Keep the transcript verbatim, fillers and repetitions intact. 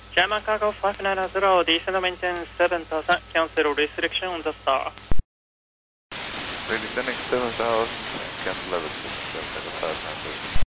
German Cargo five nine zero, descend maintain seven thousand, cancel restriction on the star. Descending seven thousand, cancel level six, seven thousand.